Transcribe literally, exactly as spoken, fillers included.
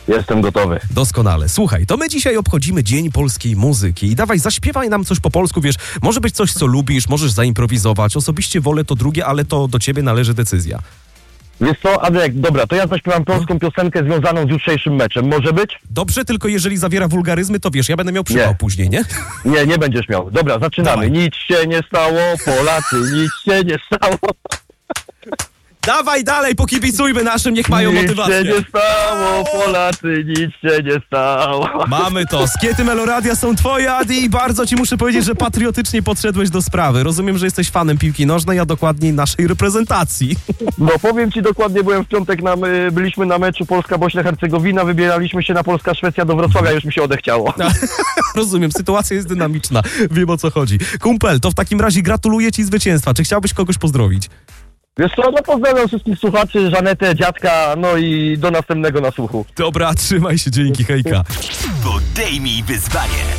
Jestem gotowy. Doskonale. Słuchaj, to my dzisiaj obchodzimy Dzień Polskiej Muzyki i dawaj, zaśpiewaj nam coś po polsku, wiesz, może być coś, co lubisz, możesz zaimprowizować. Osobiście wolę to drugie, ale to do ciebie należy decyzja. Wiesz co, Adek, dobra, to ja zaśpiewam polską piosenkę związaną z jutrzejszym meczem. Może być? Dobrze, tylko jeżeli zawiera wulgaryzmy, to wiesz, ja będę miał przypał Nie. później, nie? Nie, nie będziesz miał. Dobra, zaczynamy. Dawaj. Nic się nie stało, Polacy, nic się nie stało. Dawaj dalej, pokibicujmy naszym, niech mają Nic motywację. się nie stało, Polacy, nic się nie stało. Mamy to. Skiety Meloradia są twoje, Adi, i bardzo ci muszę powiedzieć, że patriotycznie podszedłeś do sprawy. Rozumiem, że jesteś fanem piłki nożnej, a dokładniej naszej reprezentacji. No powiem ci dokładnie, byłem w piątek, na, my- byliśmy na meczu Polska-Bośnia-Hercegowina, wybieraliśmy się na Polska-Szwecja do Wrocławia, już mi się odechciało. Rozumiem, sytuacja jest dynamiczna. Wiem, o co chodzi. Kumpel, to w takim razie gratuluję ci zwycięstwa. Czy chciałbyś kogoś pozdrowić? Wiesz co, no pozdrawiam wszystkich słuchaczy, Żanetę, dziadka, no i do następnego na słuchu. Dobra, trzymaj się, dzięki, hejka. Podejmij wyzwanie.